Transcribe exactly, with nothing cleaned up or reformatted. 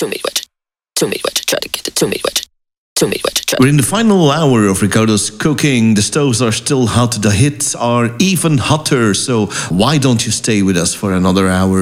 to me what you, to me what you try to get it to me what you, to me what you try. We're in the final hour of Ricardo's cooking. The stoves are still hot. The hits are even hotter. So why don't you stay with us for another hour?